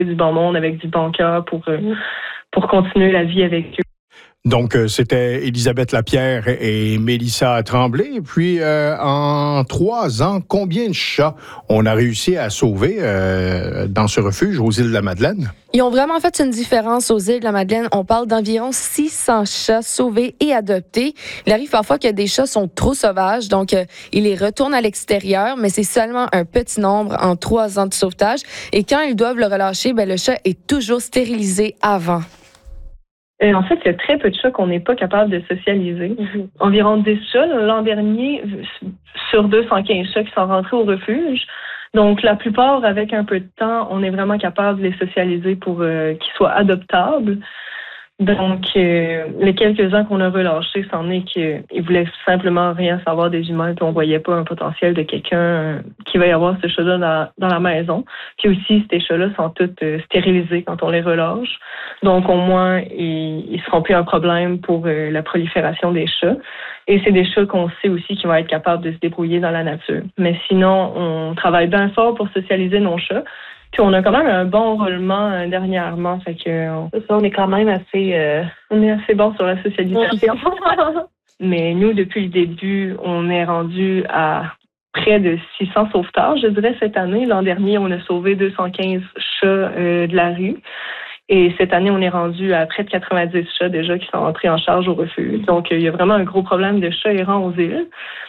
du bon monde avec du bon cœur pour continuer la vie avec eux. Donc, c'était Élisabeth Lapierre et Mélissa Tremblay. Puis, en 3 ans, combien de chats on a réussi à sauver dans ce refuge aux îles de la Madeleine? Ils ont vraiment fait une différence aux îles de la Madeleine. On parle d'environ 600 chats sauvés et adoptés. Il arrive parfois que des chats sont trop sauvages, donc ils les retournent à l'extérieur, mais c'est seulement un petit nombre en 3 ans de sauvetage. Et quand ils doivent le relâcher, le chat est toujours stérilisé avant. En fait, il y a très peu de chats qu'on n'est pas capable de socialiser. Environ 10 chats. L'an dernier, sur 215 chats qui sont rentrés au refuge. Donc, la plupart, avec un peu de temps, on est vraiment capable de les socialiser pour qu'ils soient adoptables. Donc, les quelques-uns qu'on a relâchés, c'en est qu'ils voulaient simplement rien savoir des humains, puis on voyait pas un potentiel de quelqu'un qui va y avoir ce chat-là dans la maison. Puis aussi, ces chats-là sont tous stérilisés quand on les relâche. Donc, au moins, ils seront plus un problème pour la prolifération des chats. Et c'est des chats qu'on sait aussi qui vont être capables de se débrouiller dans la nature. Mais sinon, on travaille bien fort pour socialiser nos chats. Puis on a quand même un bon roulement dernièrement, fait que on est quand même assez bon sur la socialisation. Mais nous, depuis le début, on est rendu à près de 600 sauvetages, je dirais, cette année. L'an dernier, on a sauvé 215 chats de la rue. Et cette année, on est rendu à près de 90 chats déjà qui sont entrés en charge au refuge. Donc, il y a vraiment un gros problème de chats errants aux îles.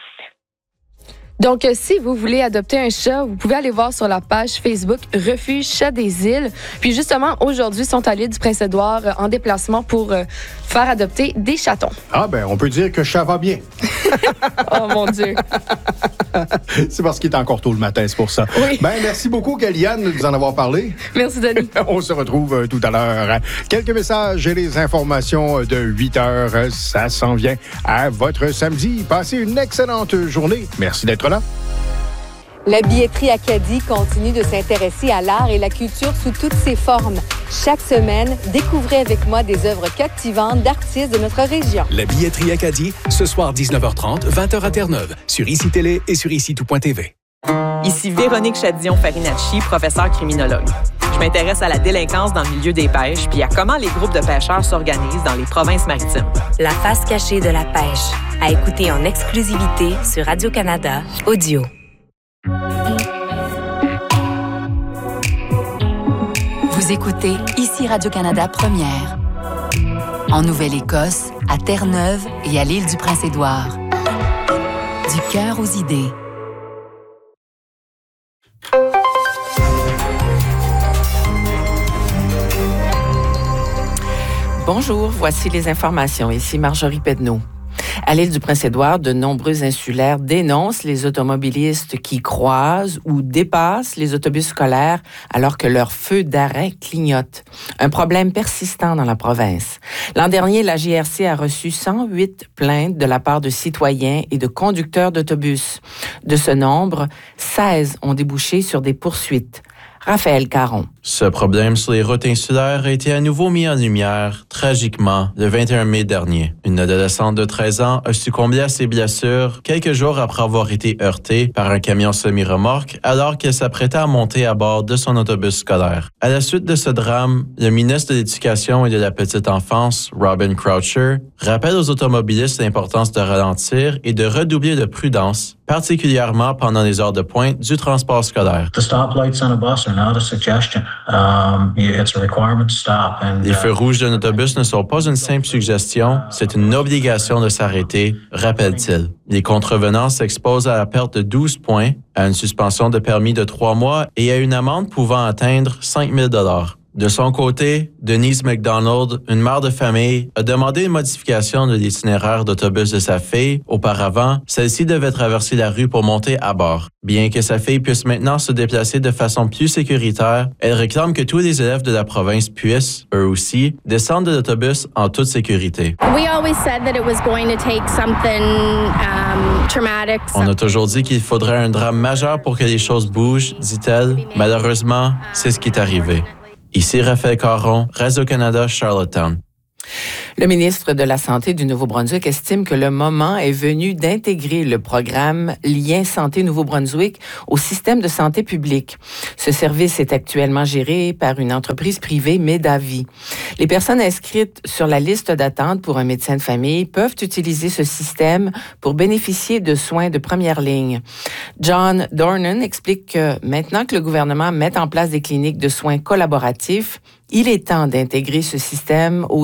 Donc, si vous voulez adopter un chat, vous pouvez aller voir sur la page Facebook Refuge Chat des Îles. Puis justement, aujourd'hui, ils sont à l'île du Prince-Édouard en déplacement pour faire adopter des chatons. Ah ben, on peut dire que ça va bien. Oh mon Dieu. C'est parce qu'il est encore tôt le matin, c'est pour ça. Oui. Ben, merci beaucoup, Kellyanne, de nous en avoir parlé. Merci, Denis. On se retrouve tout à l'heure. Quelques messages et les informations de 8 heures. Ça s'en vient à votre samedi. Passez une excellente journée. Merci d'être là. La billetterie Acadie continue de s'intéresser à l'art et la culture sous toutes ses formes. Chaque semaine, découvrez avec moi des œuvres captivantes d'artistes de notre région. La billetterie Acadie, ce soir 19h30, 20h à Terre-Neuve, sur ICI Télé et sur ICI-tout.tv. Ici Véronique Chadillon-Farinacci, professeure criminologue. Je m'intéresse à la délinquance dans le milieu des pêches puis à comment les groupes de pêcheurs s'organisent dans les provinces maritimes. La face cachée de la pêche, à écouter en exclusivité sur Radio-Canada Audio. Vous écoutez ici Radio-Canada Première. En Nouvelle-Écosse, à Terre-Neuve et à l'île du Prince-Édouard. Du cœur aux idées. Bonjour, voici les informations. Ici Marjorie Pedneau. À l'île du Prince-Édouard, de nombreux insulaires dénoncent les automobilistes qui croisent ou dépassent les autobus scolaires alors que leur feu d'arrêt clignote. Un problème persistant dans la province. L'an dernier, la GRC a reçu 108 plaintes de la part de citoyens et de conducteurs d'autobus. De ce nombre, 16 ont débouché sur des poursuites. Raphaël Caron. Ce problème sur les routes insulaires a été à nouveau mis en lumière, tragiquement, le 21 mai dernier. Une adolescente de 13 ans a succombé à ses blessures quelques jours après avoir été heurtée par un camion semi-remorque alors qu'elle s'apprêtait à monter à bord de son autobus scolaire. À la suite de ce drame, le ministre de l'Éducation et de la Petite Enfance, Robin Croucher, rappelle aux automobilistes l'importance de ralentir et de redoubler de prudence, particulièrement pendant les heures de pointe du transport scolaire. Les feux rouges d'un autobus ne sont pas une simple suggestion, c'est une obligation de s'arrêter, rappelle-t-il. Les contrevenants s'exposent à la perte de 12 points, à une suspension de permis de 3 mois et à une amende pouvant atteindre 5 000 $. De son côté, Denise McDonald, une mère de famille, a demandé une modification de l'itinéraire d'autobus de sa fille. Auparavant, celle-ci devait traverser la rue pour monter à bord. Bien que sa fille puisse maintenant se déplacer de façon plus sécuritaire, elle réclame que tous les élèves de la province puissent, eux aussi, descendre de l'autobus en toute sécurité. On a toujours dit qu'il faudrait un drame majeur pour que les choses bougent, dit-elle. Malheureusement, c'est ce qui est arrivé. Ici Raphaël Caron, Radio-Canada, Charlottetown. Le ministre de la Santé du Nouveau-Brunswick estime que le moment est venu d'intégrer le programme Lien Santé Nouveau-Brunswick au système de santé publique. Ce service est actuellement géré par une entreprise privée, Médavi. Les personnes inscrites sur la liste d'attente pour un médecin de famille peuvent utiliser ce système pour bénéficier de soins de première ligne. John Dornan explique que maintenant que le gouvernement met en place des cliniques de soins collaboratifs, il est temps d'intégrer ce système au